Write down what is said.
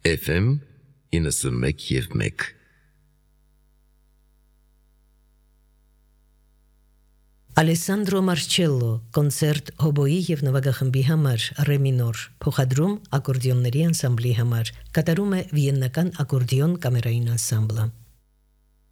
FM 91.1 Ալեսանդրո Մարչելլո կոնցերտ հոբոյի եւ նվագախմբի համար ռե մինոր փոխադրում ակորդեոնների անսամբլի համար կատարում է վիեննական ակորդեոն կամերային անսամբլը